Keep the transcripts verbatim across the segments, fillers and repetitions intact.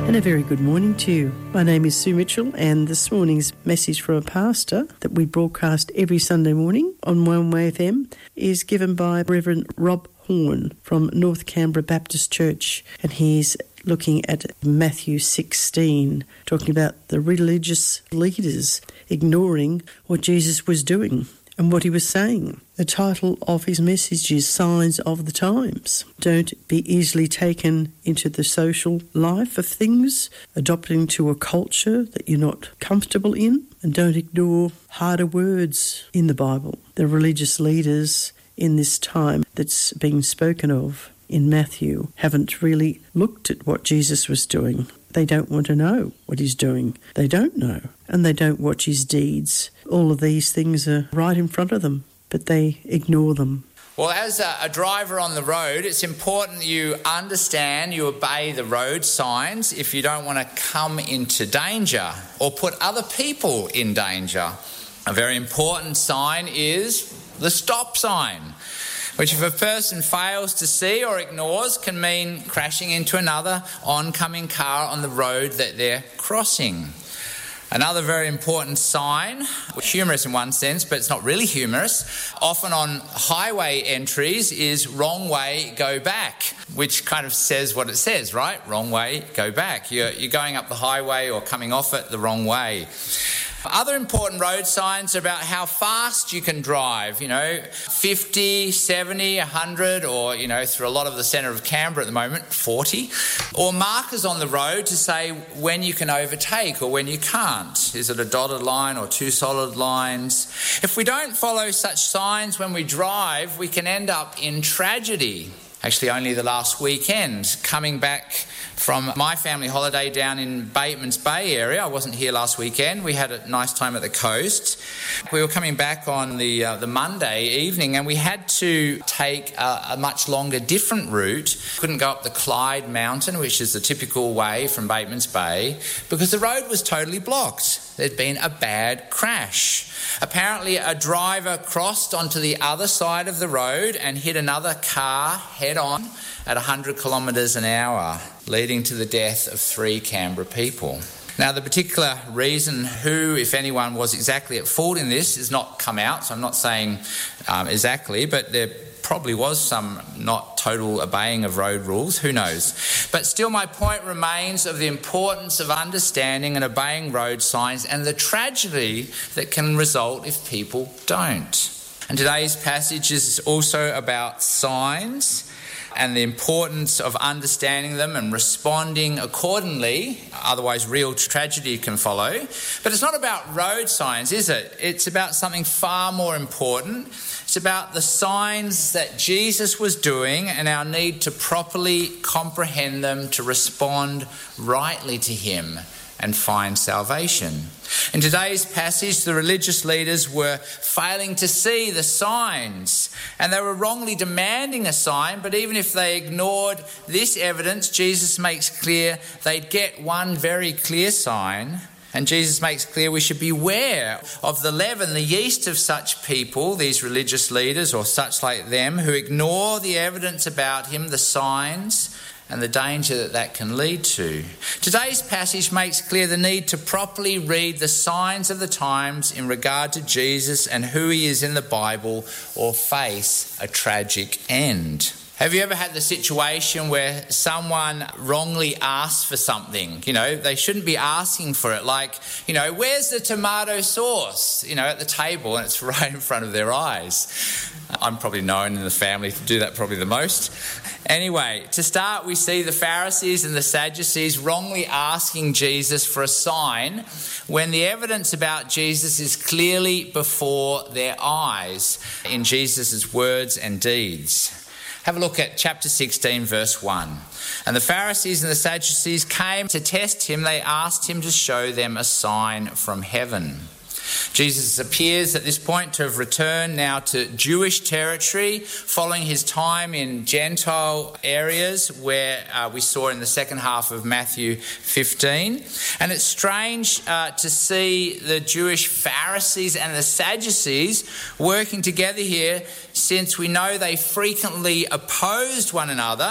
And a very good morning to you. My name is Sue Mitchell, and this morning's message from a pastor that we broadcast every Sunday morning on One Way F M is given by Reverend Rob Horn from North Canberra Baptist Church, and he's looking at Matthew sixteen, talking about the religious leaders ignoring what Jesus was doing and what he was saying. The title of his message is Signs of the Times. Don't be easily taken into the social life of things, adopting to a culture that you're not comfortable in, and don't ignore harder words in the Bible. The religious leaders in this time that's being spoken of in Matthew haven't really looked at what Jesus was doing. They don't want to know what he's doing. They don't know, and they don't watch his deeds. All of these things are right in front of them, but they ignore them. Well, as a, a driver on the road, it's important you understand, you obey the road signs if you don't want to come into danger or put other people in danger. A very important sign is the stop sign, which if a person fails to see or ignores can mean crashing into another oncoming car on the road that they're crossing. Another very important sign, humorous in one sense, but it's not really humorous, often on highway entries is wrong way, go back, which kind of says what it says, right? Wrong way, go back. You're, you're going up the highway or coming off it the wrong way. Other important road signs are about how fast you can drive, you know, fifty, seventy, one hundred, or, you know, through a lot of the centre of Canberra at the moment, forty. Or markers on the road to say when you can overtake or when you can't. Is it a dotted line or two solid lines? If we don't follow such signs when we drive, we can end up in tragedy. Actually, only the last weekend, coming back from my family holiday down in Batemans Bay area. I wasn't here last weekend. We had a nice time at the coast. We were coming back on the uh, the Monday evening, and we had to take a, a much longer, different route. Couldn't go up the Clyde Mountain, which is the typical way from Batemans Bay, because the road was totally blocked. There'd been a bad crash. Apparently, a driver crossed onto the other side of the road and hit another car head-on at one hundred kilometres an hour, leading to the death of three Canberra people. Now, the particular reason who, if anyone, was exactly at fault in this has not come out, so I'm not saying um, exactly, but there probably was some not total obeying of road rules, who knows. But still, my point remains of the importance of understanding and obeying road signs and the tragedy that can result if people don't. And today's passage is also about signs and the importance of understanding them and responding accordingly, otherwise real tragedy can follow. But it's not about road signs, is it? It's about something far more important. It's about the signs that Jesus was doing and our need to properly comprehend them, to respond rightly to him and find salvation. In today's passage, the religious leaders were failing to see the signs, and they were wrongly demanding a sign, but even if they ignored this evidence, Jesus makes clear they'd get one very clear sign. And Jesus makes clear we should beware of the leaven, the yeast of such people, these religious leaders or such like them, who ignore the evidence about him, the signs, and the danger that that can lead to. Today's passage makes clear the need to properly read the signs of the times in regard to Jesus and who he is in the Bible, or face a tragic end. Have you ever had the situation where someone wrongly asks for something? You know, they shouldn't be asking for it. Like, you know, where's the tomato sauce? You know, at the table, and it's right in front of their eyes. I'm probably known in the family to do that probably the most. Anyway, to start, we see the Pharisees and the Sadducees wrongly asking Jesus for a sign when the evidence about Jesus is clearly before their eyes in Jesus' words and deeds. Have a look at chapter sixteen, verse one. And the Pharisees and the Sadducees came to test him. They asked him to show them a sign from heaven. Jesus appears at this point to have returned now to Jewish territory following his time in Gentile areas where uh, we saw in the second half of Matthew fifteen. And it's strange uh, to see the Jewish Pharisees and the Sadducees working together here, since we know they frequently opposed one another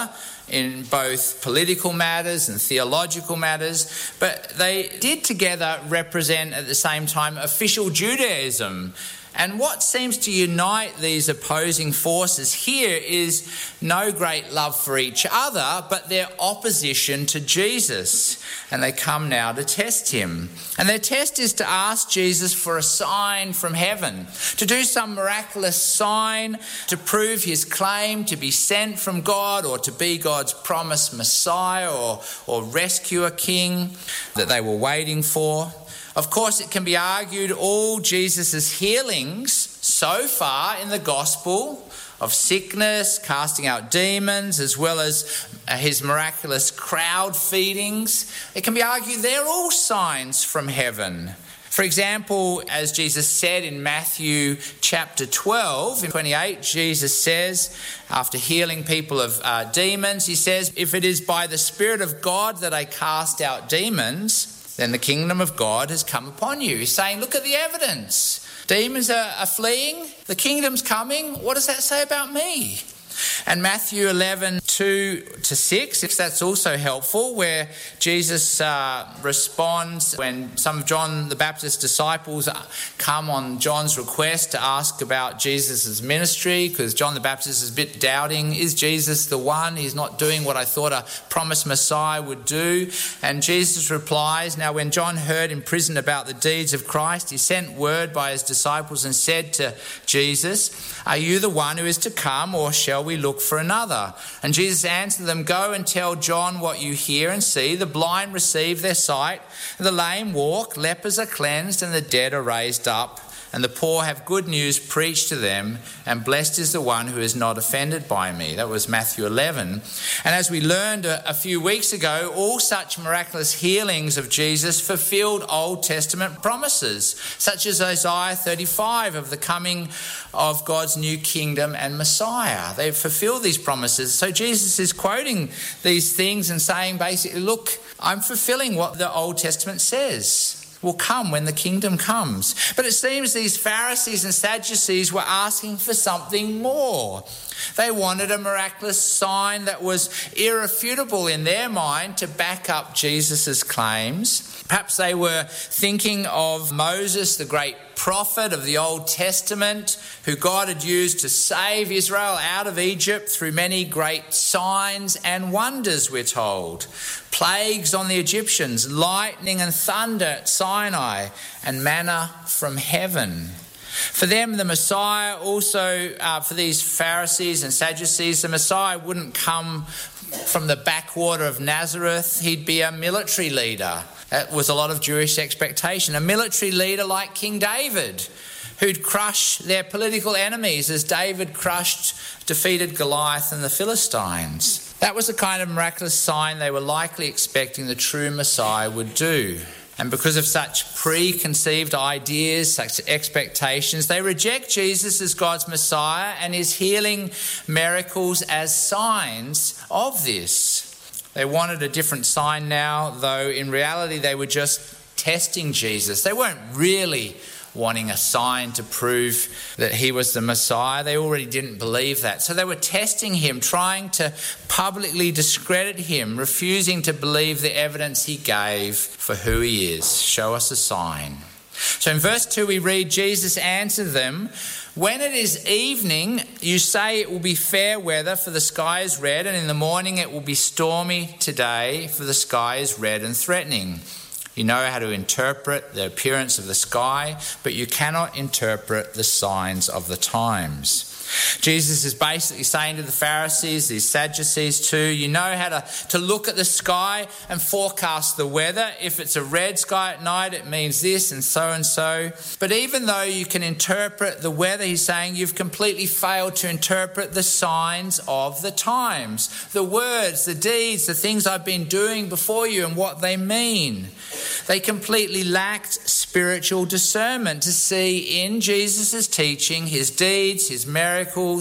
in both political matters and theological matters, but they did together represent at the same time official Judaism. And what seems to unite these opposing forces here is no great love for each other, but their opposition to Jesus. And they come now to test him. And their test is to ask Jesus for a sign from heaven, to do some miraculous sign to prove his claim to be sent from God or to be God's promised Messiah or, or rescuer king that they were waiting for. Of course, it can be argued all Jesus' healings so far in the gospel of sickness, casting out demons, as well as his miraculous crowd feedings, it can be argued they're all signs from heaven. For example, as Jesus said in Matthew chapter twelve, in twenty-eight, Jesus says, after healing people of uh, demons, he says, "If it is by the Spirit of God that I cast out demons, then the kingdom of God has come upon you." He's saying, look at the evidence. Demons are, are fleeing. The kingdom's coming. What does that say about me? And Matthew eleven, two to six, if that's also helpful, where Jesus uh, responds when some of John the Baptist's disciples come on John's request to ask about Jesus' ministry, because John the Baptist is a bit doubting, is Jesus the one? He's not doing what I thought a promised Messiah would do. And Jesus replies, "Now when John heard in prison about the deeds of Christ, he sent word by his disciples and said to Jesus, 'Are you the one who is to come, or shall we look for another?' And Jesus answered them, 'Go and tell John what you hear and see. The blind receive their sight, the lame walk, lepers are cleansed, and the dead are raised up. And the poor have good news preached to them, and blessed is the one who is not offended by me.'" That was Matthew eleven. And as we learned a, a few weeks ago, all such miraculous healings of Jesus fulfilled Old Testament promises, such as Isaiah thirty-five of the coming of God's new kingdom and Messiah. They fulfill these promises. So Jesus is quoting these things and saying basically, look, I'm fulfilling what the Old Testament says will come when the kingdom comes. But it seems these Pharisees and Sadducees were asking for something more. They wanted a miraculous sign that was irrefutable in their mind to back up Jesus' claims. Perhaps they were thinking of Moses, the great prophet of the Old Testament, who God had used to save Israel out of Egypt through many great signs and wonders, we're told. Plagues on the Egyptians, lightning and thunder at Sinai, and manna from heaven. For them, the Messiah also, uh, for these Pharisees and Sadducees, the Messiah wouldn't come from the backwater of Nazareth. He'd be a military leader. That was a lot of Jewish expectation. A military leader like King David, who'd crush their political enemies as David crushed, defeated Goliath and the Philistines. That was the kind of miraculous sign they were likely expecting the true Messiah would do. And because of such preconceived ideas, such expectations, they reject Jesus as God's Messiah and his healing miracles as signs of this. They wanted a different sign now, though in reality they were just testing Jesus. They weren't really wanting a sign to prove that he was the Messiah. They already didn't believe that. So they were testing him, trying to publicly discredit him, refusing to believe the evidence he gave for who he is. Show us a sign. So in verse two we read, Jesus answered them, "When it is evening, you say it will be fair weather, for the sky is red, and in the morning it will be stormy today, for the sky is red and threatening. You know how to interpret the appearance of the sky, but you cannot interpret the signs of the times." Jesus is basically saying to the Pharisees, these Sadducees too, you know how to, to look at the sky and forecast the weather. If it's a red sky at night, it means this and so and so. But even though you can interpret the weather, he's saying you've completely failed to interpret the signs of the times, the words, the deeds, the things I've been doing before you and what they mean. They completely lacked spiritual discernment to see in Jesus' teaching, his deeds, his miracles,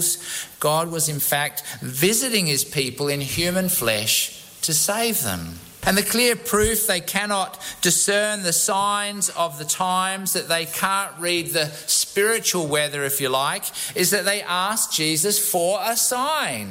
God was in fact visiting his people in human flesh to save them. And the clear proof they cannot discern the signs of the times, that they can't read the spiritual weather, if you like, is that they asked Jesus for a sign.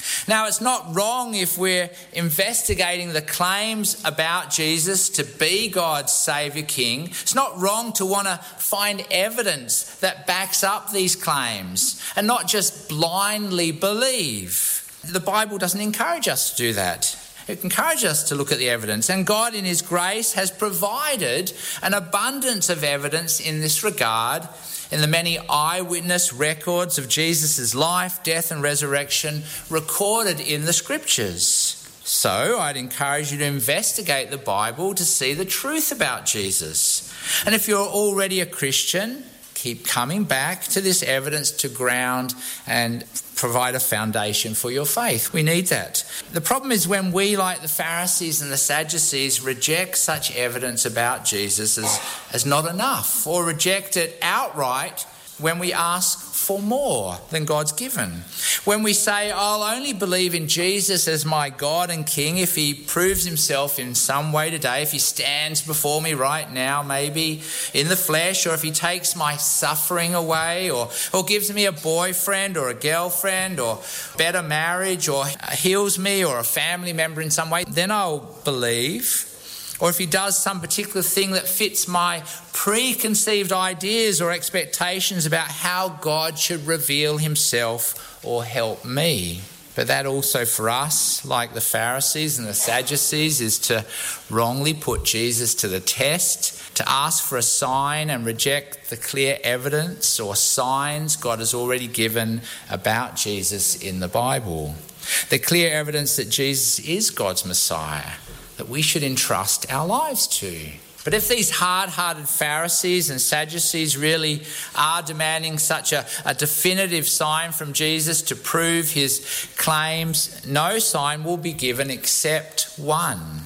Now, it's not wrong if we're investigating the claims about Jesus to be God's Saviour King. It's not wrong to want to find evidence that backs up these claims and not just blindly believe. The Bible doesn't encourage us to do that. It encourages us to look at the evidence, and God in his grace has provided an abundance of evidence in this regard in the many eyewitness records of Jesus' life, death and resurrection recorded in the scriptures. So I'd encourage you to investigate the Bible to see the truth about Jesus. And if you're already a Christian, keep coming back to this evidence to ground and provide a foundation for your faith. We need that. The problem is when we, like the Pharisees and the Sadducees, reject such evidence about Jesus as, as not enough, or reject it outright when we ask for more than God's given. When we say, I'll only believe in Jesus as my God and King if he proves himself in some way today, if he stands before me right now, maybe in the flesh, or if he takes my suffering away, or, or gives me a boyfriend or a girlfriend, or better marriage, or heals me or a family member in some way, then I'll believe. Or if he does some particular thing that fits my preconceived ideas or expectations about how God should reveal himself or help me. But that also for us, like the Pharisees and the Sadducees, is to wrongly put Jesus to the test, to ask for a sign and reject the clear evidence or signs God has already given about Jesus in the Bible. The clear evidence that Jesus is God's Messiah, that we should entrust our lives to. But if these hard-hearted Pharisees and Sadducees really are demanding such a, a definitive sign from Jesus to prove his claims, no sign will be given except one.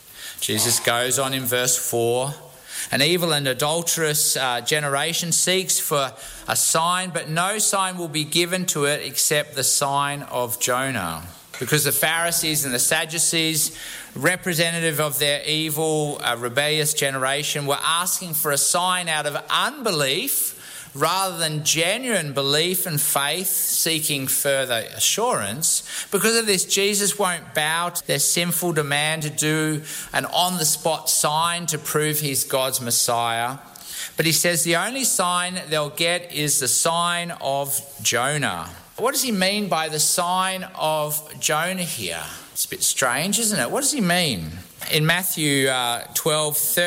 Jesus goes on in verse four, an evil and adulterous uh, generation seeks for a sign, but no sign will be given to it except the sign of Jonah. Because the Pharisees and the Sadducees, representative of their evil, uh, rebellious generation, were asking for a sign out of unbelief rather than genuine belief and faith, seeking further assurance. Because of this, Jesus won't bow to their sinful demand to do an on-the-spot sign to prove he's God's Messiah. But he says the only sign they'll get is the sign of Jonah. What does he mean by the sign of Jonah here? It's a bit strange, isn't it? What does he mean? In Matthew uh, twelve thirty,